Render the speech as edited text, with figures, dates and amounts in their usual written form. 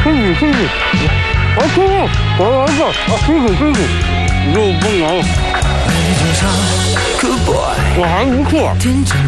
我听，我儿子，辛苦，肉不难。我还不错。